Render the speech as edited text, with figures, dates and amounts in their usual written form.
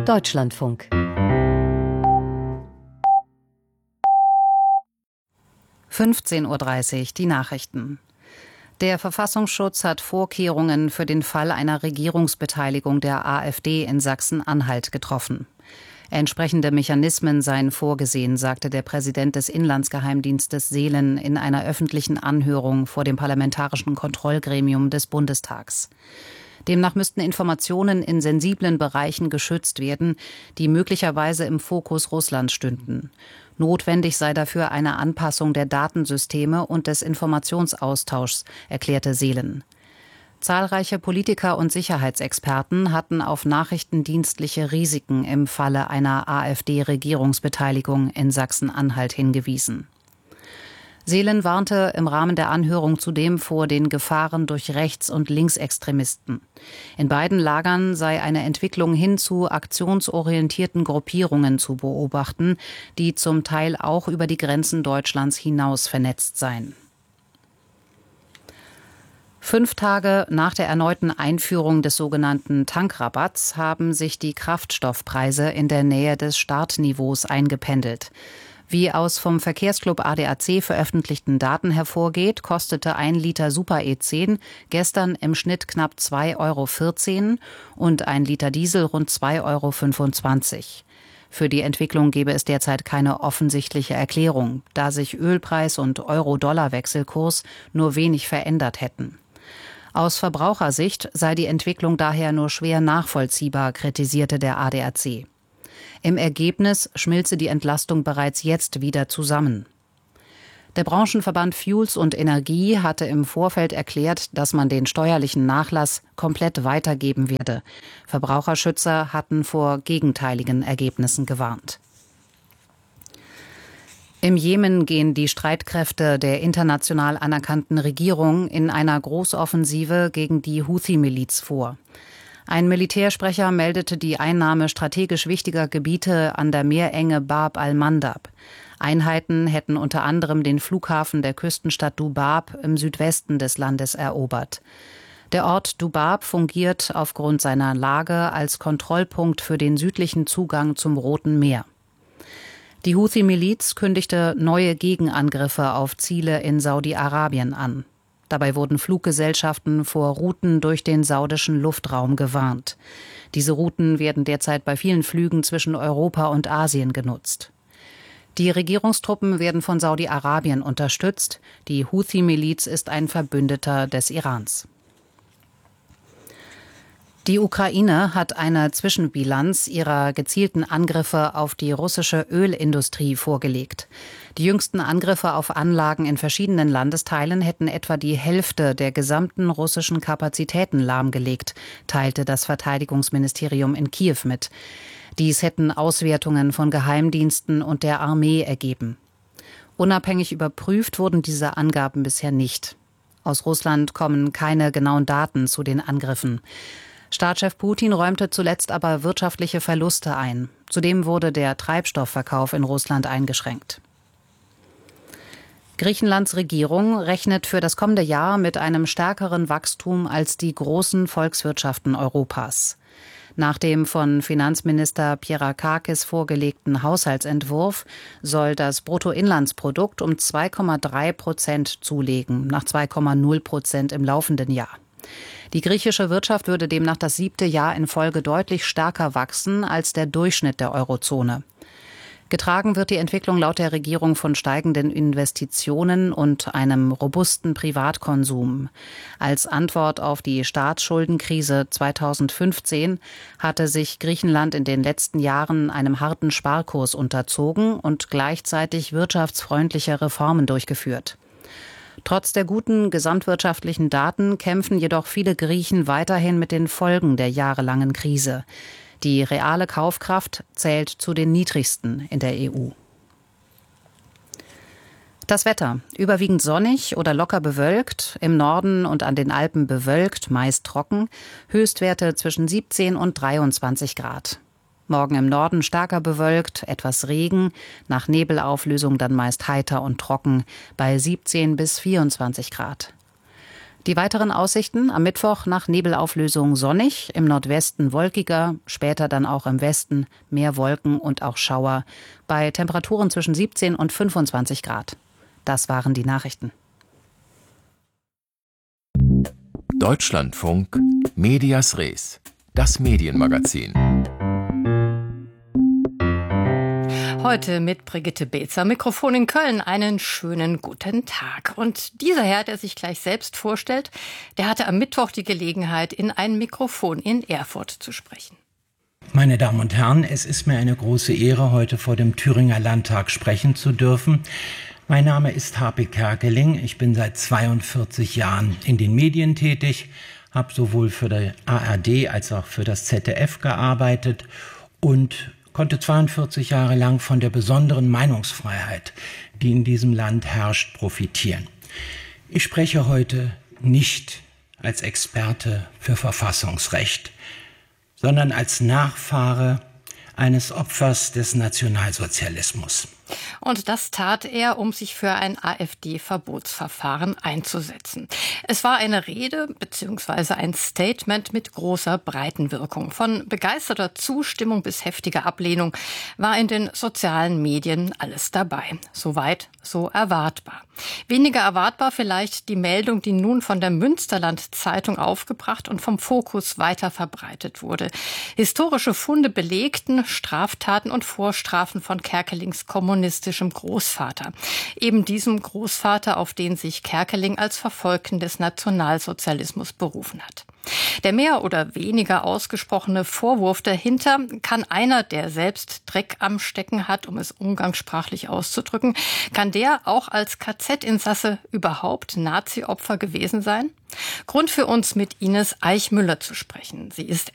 Deutschlandfunk. (15:30 Uhr) die Nachrichten. Der Verfassungsschutz hat Vorkehrungen für den Fall einer Regierungsbeteiligung der AfD in Sachsen-Anhalt getroffen. Entsprechende Mechanismen seien vorgesehen, sagte der Präsident des Inlandsgeheimdienstes Seelen in einer öffentlichen Anhörung vor dem Parlamentarischen Kontrollgremium des Bundestags. Demnach müssten Informationen in sensiblen Bereichen geschützt werden, die möglicherweise im Fokus Russlands stünden. Notwendig sei dafür eine Anpassung der Datensysteme und des Informationsaustauschs, erklärte Seelen. Zahlreiche Politiker und Sicherheitsexperten hatten auf nachrichtendienstliche Risiken im Falle einer AfD-Regierungsbeteiligung in Sachsen-Anhalt hingewiesen. Seelen warnte im Rahmen der Anhörung zudem vor den Gefahren durch Rechts- und Linksextremisten. In beiden Lagern sei eine Entwicklung hin zu aktionsorientierten Gruppierungen zu beobachten, die zum Teil auch über die Grenzen Deutschlands hinaus vernetzt seien. 5 Tage nach der erneuten Einführung des sogenannten Tankrabatts haben sich die Kraftstoffpreise in der Nähe des Startniveaus eingependelt. Wie aus vom Verkehrsclub ADAC veröffentlichten Daten hervorgeht, kostete 1 Liter Super E10 gestern im Schnitt knapp 2,14 € und 1 Liter Diesel rund 2,25 €. Für die Entwicklung gebe es derzeit keine offensichtliche Erklärung, da sich Ölpreis und Euro-Dollar-Wechselkurs nur wenig verändert hätten. Aus Verbrauchersicht sei die Entwicklung daher nur schwer nachvollziehbar, kritisierte der ADAC. Im Ergebnis schmilze die Entlastung bereits jetzt wieder zusammen. Der Branchenverband Fuels und Energie hatte im Vorfeld erklärt, dass man den steuerlichen Nachlass komplett weitergeben werde. Verbraucherschützer hatten vor gegenteiligen Ergebnissen gewarnt. Im Jemen gehen die Streitkräfte der international anerkannten Regierung in einer Großoffensive gegen die Houthi-Miliz vor. Ein Militärsprecher meldete die Einnahme strategisch wichtiger Gebiete an der Meerenge Bab al-Mandab. Einheiten hätten unter anderem den Flughafen der Küstenstadt Dubab im Südwesten des Landes erobert. Der Ort Dubab fungiert aufgrund seiner Lage als Kontrollpunkt für den südlichen Zugang zum Roten Meer. Die Houthi-Miliz kündigte neue Gegenangriffe auf Ziele in Saudi-Arabien an. Dabei wurden Fluggesellschaften vor Routen durch den saudischen Luftraum gewarnt. Diese Routen werden derzeit bei vielen Flügen zwischen Europa und Asien genutzt. Die Regierungstruppen werden von Saudi-Arabien unterstützt. Die Houthi-Miliz ist ein Verbündeter des Irans. Die Ukraine hat eine Zwischenbilanz ihrer gezielten Angriffe auf die russische Ölindustrie vorgelegt. Die jüngsten Angriffe auf Anlagen in verschiedenen Landesteilen hätten etwa die Hälfte der gesamten russischen Kapazitäten lahmgelegt, teilte das Verteidigungsministerium in Kiew mit. Dies hätten Auswertungen von Geheimdiensten und der Armee ergeben. Unabhängig überprüft wurden diese Angaben bisher nicht. Aus Russland kommen keine genauen Daten zu den Angriffen. Staatschef Putin räumte zuletzt aber wirtschaftliche Verluste ein. Zudem wurde der Treibstoffverkauf in Russland eingeschränkt. Griechenlands Regierung rechnet für das kommende Jahr mit einem stärkeren Wachstum als die großen Volkswirtschaften Europas. Nach dem von Finanzminister Pierrakakis vorgelegten Haushaltsentwurf soll das Bruttoinlandsprodukt um 2,3% zulegen, nach 2,0% im laufenden Jahr. Die griechische Wirtschaft würde demnach das 7. Jahr in Folge deutlich stärker wachsen als der Durchschnitt der Eurozone. Getragen wird die Entwicklung laut der Regierung von steigenden Investitionen und einem robusten Privatkonsum. Als Antwort auf die Staatsschuldenkrise 2015 hatte sich Griechenland in den letzten Jahren einem harten Sparkurs unterzogen und gleichzeitig wirtschaftsfreundliche Reformen durchgeführt. Trotz der guten gesamtwirtschaftlichen Daten kämpfen jedoch viele Griechen weiterhin mit den Folgen der jahrelangen Krise. Die reale Kaufkraft zählt zu den niedrigsten in der EU. Das Wetter: überwiegend sonnig oder locker bewölkt, im Norden und an den Alpen bewölkt, meist trocken, Höchstwerte zwischen 17 und 23 Grad. Morgen im Norden stärker bewölkt, etwas Regen, nach Nebelauflösung dann meist heiter und trocken bei 17 bis 24 Grad. Die weiteren Aussichten: am Mittwoch nach Nebelauflösung sonnig, im Nordwesten wolkiger, später dann auch im Westen mehr Wolken und auch Schauer, bei Temperaturen zwischen 17 und 25 Grad. Das waren die Nachrichten. Deutschlandfunk Medias Res, das Medienmagazin. Heute mit Brigitte Beetzer, Mikrofon in Köln. Einen schönen guten Tag. Und dieser Herr, der sich gleich selbst vorstellt, der hatte am Mittwoch die Gelegenheit, in ein Mikrofon in Erfurt zu sprechen. Meine Damen und Herren, es ist mir eine große Ehre, heute vor dem Thüringer Landtag sprechen zu dürfen. Mein Name ist Harpe Kerkeling. Ich bin seit 42 Jahren in den Medien tätig, habe sowohl für die ARD als auch für das ZDF gearbeitet und konnte 42 Jahre lang von der besonderen Meinungsfreiheit, die in diesem Land herrscht, profitieren. Ich spreche heute nicht als Experte für Verfassungsrecht, sondern als Nachfahre eines Opfers des Nationalsozialismus. Und das tat er, um sich für ein AfD-Verbotsverfahren einzusetzen. Es war eine Rede bzw. ein Statement mit großer Breitenwirkung. Von begeisterter Zustimmung bis heftiger Ablehnung war in den sozialen Medien alles dabei. Soweit, so erwartbar. Weniger erwartbar vielleicht die Meldung, die nun von der Münsterland-Zeitung aufgebracht und vom Fokus weiter verbreitet wurde. Historische Funde belegten Straftaten und Vorstrafen von Kerkelings kommunistischem Großvater. Eben diesem Großvater, auf den sich Kerkeling als Verfolgten des Nationalsozialismus berufen hat. Der mehr oder weniger ausgesprochene Vorwurf dahinter: kann einer, der selbst Dreck am Stecken hat, um es umgangssprachlich auszudrücken, kann der auch als KZ-Insasse überhaupt Nazi-Opfer gewesen sein? Grund für uns, mit Ines Eichmüller zu sprechen. Sie ist